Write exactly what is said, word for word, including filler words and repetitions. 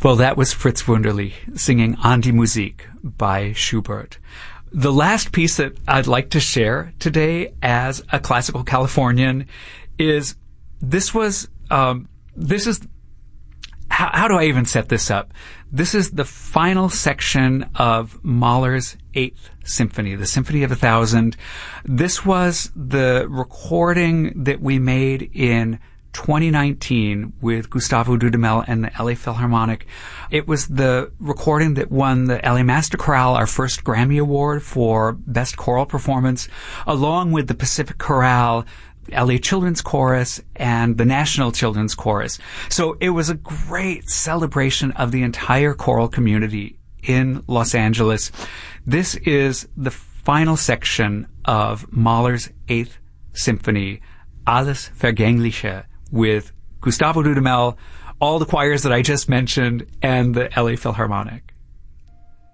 Well, that was Fritz Wunderlich singing An die Musik by Schubert. The last piece that I'd like to share today as a classical Californian is this was, um, this is, how, how do I even set this up? This is the final section of Mahler's Eighth Symphony, the Symphony of a Thousand. This was the recording that we made in twenty nineteen with Gustavo Dudamel and the L A Philharmonic. It was the recording that won the L A Master Chorale our first Grammy Award for Best Choral Performance, along with the Pacific Chorale, L A Children's Chorus, and the National Children's Chorus. So it was a great celebration of the entire choral community in Los Angeles. This is the final section of Mahler's Eighth Symphony, Alles Vergängliche, with Gustavo Dudamel, all the choirs that I just mentioned, and the L A Philharmonic.